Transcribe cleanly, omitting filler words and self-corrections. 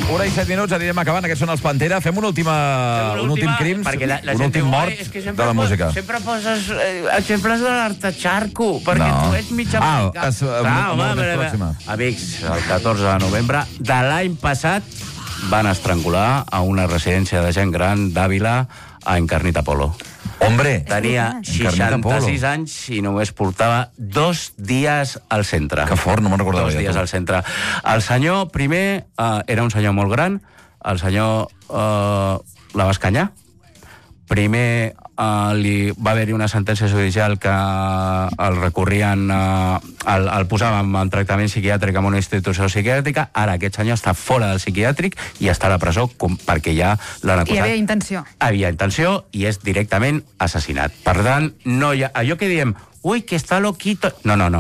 1 i 7 minuts, anirem acabant. Aquests són els Pantera. Fem un últim crims, un últim mort de la música. Sempre poses exemples de l'Artacharco, perquè tu ets mitja americà. Amics, el 14 de novembre de l'any passat van estrangular a una residència de gent gran d'Àvila a Encarnit Apolo. Hombre, tenia 66 anys i només portava 2 dies al centre. Que fort, no me'n recordava. 2 dies al centre. El senyor, primer, era un senyor molt gran. El senyor la va escanyar. Primer va haver-hi una sentència judicial que el recorrien, el posaven en tractament psiquiàtric en una institució psiquiàtrica. Ara aquest senyor està fora del psiquiàtric i està a la presó perquè ja l'han acusat. Hi havia intenció. Havia intenció i és directament assassinat. Per tant, no hi ha... Allò que diem, ui, que està loquito... No.